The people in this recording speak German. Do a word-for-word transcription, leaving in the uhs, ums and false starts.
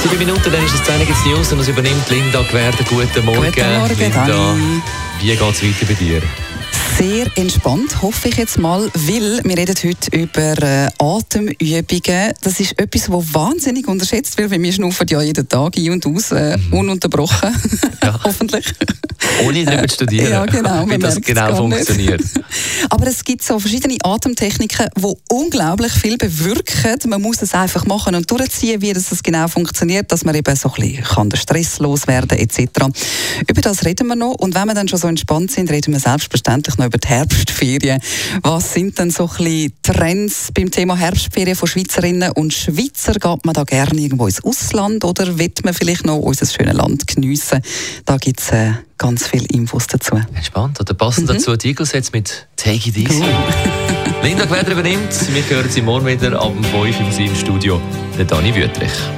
Sieben Minuten, dann ist es zehn Uhr News und es übernimmt Linda Gwerder. Guten Morgen. Guten Morgen, Linda, Dani. wie geht es weiter bei dir? Sehr entspannt, hoffe ich jetzt mal, weil wir reden heute über äh, Atemübungen. Das ist etwas, das wahnsinnig unterschätzt wird, weil wir schnaufen ja jeden Tag ein und aus, äh, mhm. ununterbrochen, ja. Hoffentlich. Ohne darüber zu studieren, ja, genau, wie das genau funktioniert. Aber es gibt so verschiedene Atemtechniken, die unglaublich viel bewirken. Man muss es einfach machen und durchziehen, wie das genau funktioniert, dass man eben so ein bisschen kann den Stress loswerden et cetera. Über das reden wir noch. Und wenn wir dann schon so entspannt sind, reden wir selbstverständlich noch über die Herbstferien. Was sind denn so ein bisschen Trends beim Thema Herbstferien von Schweizerinnen und Schweizer? Geht man da gerne irgendwo ins Ausland oder will man vielleicht noch unser schönes Land geniessen? Da gibt es äh, ganz viele Infos dazu. Entspannt. Oder passend mhm. dazu die Eagles jetzt mit Take It Easy. Cool. Linda Gwerder übernimmt. Wir hören sie morgen wieder ab fünf Uhr im Studio. Der Dani Wüttrich.